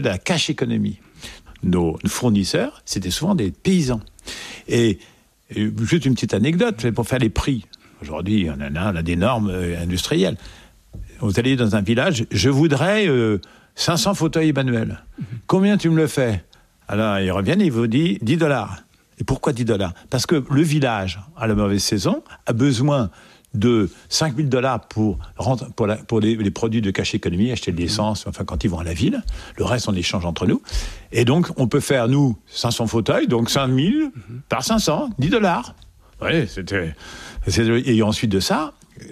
de la cash économie. Nos fournisseurs, c'était souvent des paysans. Et juste une petite anecdote, pour faire les prix. Aujourd'hui, on a des normes industrielles. Vous allez dans un village, je voudrais 500 fauteuils manuels. Combien tu me le fais? Alors, ils reviennent et ils vous disent $10. Et pourquoi $10? Parce que le village, à la mauvaise saison, a besoin de $5 000 pour les produits de cash économie, acheter de l'essence, enfin quand ils vont à la ville. Le reste, on échange entre nous. Et donc, on peut faire, nous, 500 fauteuils, donc 5 000 par 500, $10. Oui, et ensuite de ça,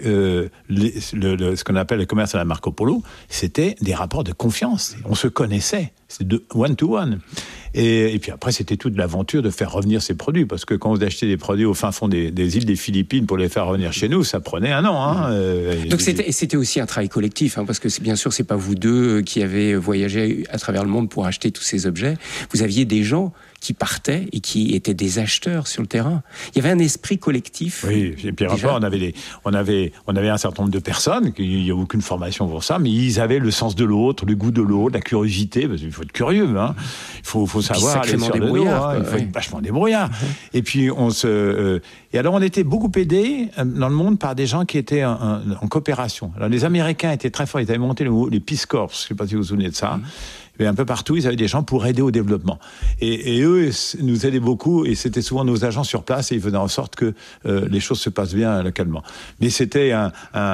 ce qu'on appelle le commerce à la Marco Polo, c'était des rapports de confiance. On se connaissait, c'est de one-to-one. Et puis après, c'était toute l'aventure de faire revenir ces produits, parce que quand vous achetez des produits au fin fond des îles des Philippines pour les faire revenir chez nous, ça prenait un an. Donc c'était aussi un travail collectif, parce que bien sûr, c'est pas vous deux qui avez voyagé à travers le monde pour acheter tous ces objets. Vous aviez des gens qui partaient et qui étaient des acheteurs sur le terrain. Il y avait un esprit collectif. Oui, et puis après, on avait un certain nombre de personnes, il n'y a aucune formation pour ça, mais ils avaient le sens de l'autre, le goût de l'autre, la curiosité, parce qu'il faut être curieux, il faut savoir aller sur le dos, il faut être vachement débrouillard. Et puis et alors on était beaucoup aidés dans le monde par des gens qui étaient en coopération. Alors les Américains étaient très forts, ils avaient monté les Peace Corps, je ne sais pas si vous vous souvenez de ça. Et un peu partout, ils avaient des gens pour aider au développement. Et eux nous aidaient beaucoup, et c'était souvent nos agents sur place, et ils faisaient en sorte que les choses se passent bien localement. Mais c'était un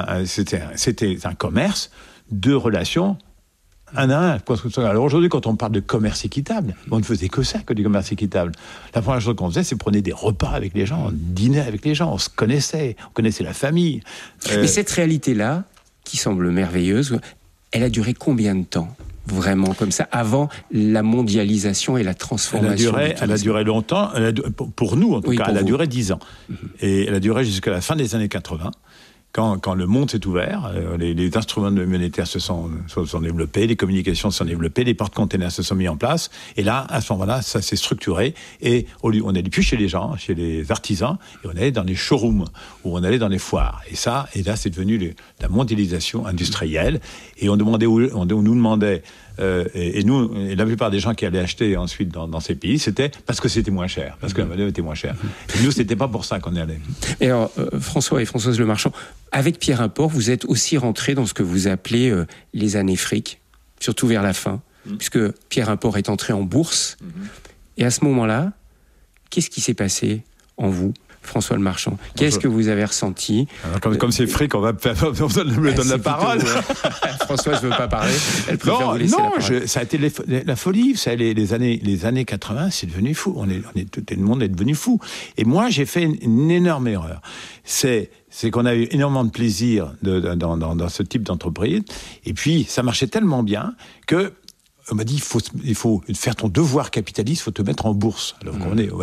commerce de relations un à un. Alors aujourd'hui, quand on parle de commerce équitable, on ne faisait que ça, que du commerce équitable. La première chose qu'on faisait, c'est prenait des repas avec les gens, on dînait avec les gens, on se connaissait, on connaissait la famille. Mais cette réalité-là, qui semble merveilleuse, elle a duré combien de temps ? Vraiment comme ça, avant la mondialisation et la transformation. Elle a duré longtemps, pour nous en tout cas, elle a duré 10 ans. Et elle a duré jusqu'à la fin des années 80, quand le monde s'est ouvert, les instruments monétaires se sont développés, les communications se sont développées, les porte-containers se sont mis en place, et là, à ce moment-là, ça s'est structuré, et on n'allait plus chez les gens, chez les artisans, et on allait dans les showrooms, ou on allait dans les foires. Et là, c'est devenu la mondialisation industrielle, et on nous demandait, et la plupart des gens qui allaient acheter ensuite dans ces pays, c'était parce que c'était moins cher, parce que la monnaie était moins chère. Et nous, c'était pas pour ça qu'on y allait. Et alors, François et Françoise Lemarchand, avec Pierre Import, vous êtes aussi rentrés dans ce que vous appelez les années fric, surtout vers la fin, puisque Pierre Import est entré en bourse. Et à ce moment-là, qu'est-ce qui s'est passé en vous, François Lemarchand? Qu'est-ce que vous avez ressenti? Alors, comme c'est fric, on me donne la parole. Françoise ne veut pas parler. Elle préfère vous laisser la parole. Ça a été la folie. Les années 80, c'est devenu fou. Tout le monde est devenu fou. Et moi, j'ai fait une énorme erreur. C'est qu'on a eu énormément de plaisir dans ce type d'entreprise. Et puis, ça marchait tellement bien que on m'a dit, il faut faire ton devoir capitaliste, il faut te mettre en bourse. Alors qu'on est,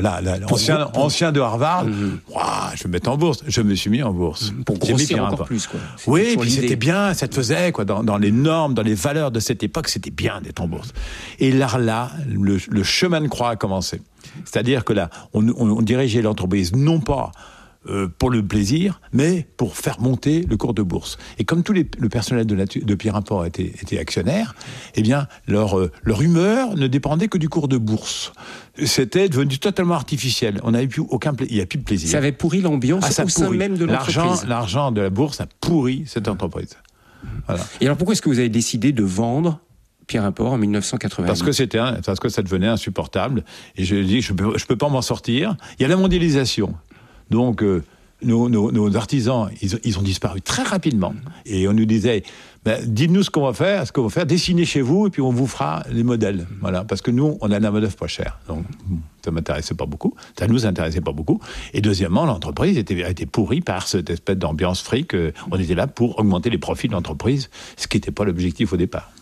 ancien de Harvard, je vais me mettre en bourse. Je me suis mis en bourse. Pour grossir encore plus, quoi. Oui, puis c'était bien, ça te faisait, quoi, dans les normes, dans les valeurs de cette époque, c'était bien d'être en bourse. Et là, le chemin de croix a commencé. C'est-à-dire que là, on dirigeait l'entreprise, non pas pour le plaisir, mais pour faire monter le cours de bourse. Et comme tout le personnel de Pierre Import était actionnaire, eh bien, leur humeur ne dépendait que du cours de bourse. C'était devenu totalement artificiel. Il n'y a plus de plaisir. Ça avait pourri l'ambiance au sein même de l'entreprise. L'argent de la bourse a pourri cette entreprise. Voilà. Et alors, pourquoi est-ce que vous avez décidé de vendre Pierre Import en 1980? Parce que ça devenait insupportable. Et je dis, je peux pas m'en sortir. Il y a la mondialisation. Donc, nos artisans, ils ont disparu très rapidement. Et on nous disait, dites-nous ce qu'on va faire, dessinez chez vous, et puis on vous fera les modèles. Voilà, parce que nous, on a la main-d'œuvre pas chère. Donc, ça m'intéressait pas beaucoup. Ça nous intéressait pas beaucoup. Et deuxièmement, l'entreprise était pourrie par cette espèce d'ambiance fric. On était là pour augmenter les profits de l'entreprise, ce qui n'était pas l'objectif au départ.